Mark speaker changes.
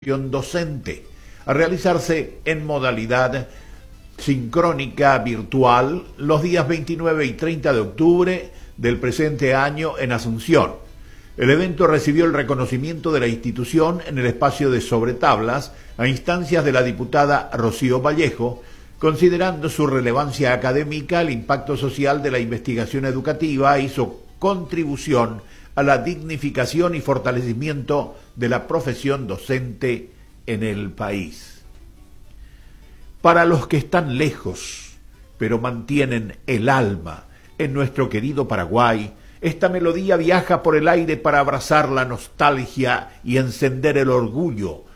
Speaker 1: docente, a realizarse en modalidad sincrónica virtual los días 29 y 30 de octubre del presente año en Asunción. El evento recibió el reconocimiento de la institución en el espacio de Sobretablas a instancias de la diputada Rocío Vallejo, considerando su relevancia académica, el impacto social de la investigación educativa y su contribución a la dignificación y fortalecimiento de la profesión docente en el país. Para los que están lejos, pero mantienen el alma en nuestro querido Paraguay, esta melodía viaja por el aire para abrazar la nostalgia y encender el orgullo